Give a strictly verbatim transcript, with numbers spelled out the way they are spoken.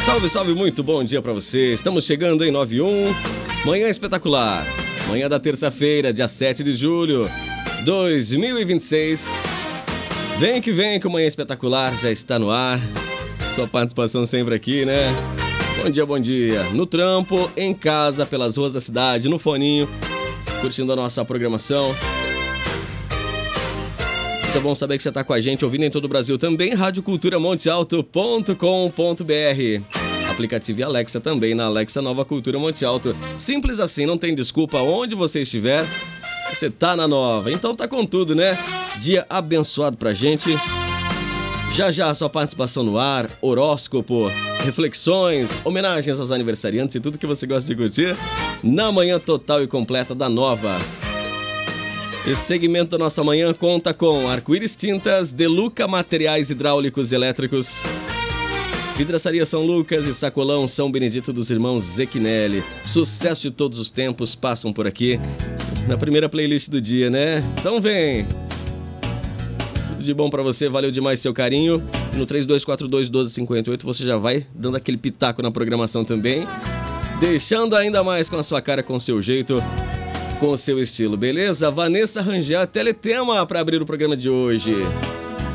Salve, salve, muito bom dia pra você. Estamos chegando em nove um, manhã espetacular. Manhã da terça-feira, dia sete de julho de dois mil e vinte e seis. Vem que vem que o Manhã Espetacular já está no ar. Sua participação sempre aqui, né? Bom dia, bom dia. No trampo, em casa, pelas ruas da cidade, no foninho, curtindo a nossa programação. Muito bom saber que você está com a gente, ouvindo em todo o Brasil também, rádio cultura monte alto ponto com ponto b r. Aplicativo e Alexa também, na Alexa Nova Cultura Monte Alto. Simples assim, não tem desculpa, onde você estiver, você tá na nova. Então tá com tudo, né? Dia abençoado pra gente. Já já a sua participação no ar, horóscopo, reflexões, homenagens aos aniversariantes e tudo que você gosta de curtir na manhã total e completa da Nova. Esse segmento da nossa manhã conta com Arco-Íris Tintas, Deluca Materiais Hidráulicos e Elétricos, Vidraçaria São Lucas e Sacolão São Benedito dos Irmãos Zequinelli. Sucesso de todos os tempos passam por aqui na primeira playlist do dia, né? Então vem! Tudo de bom pra você, valeu demais seu carinho. No três dois quatro dois, um dois cinco oito você já vai dando aquele pitaco na programação também, deixando ainda mais com a sua cara, com o seu jeito, com o seu estilo, beleza? Vanessa Rangel, teletema para abrir o programa de hoje.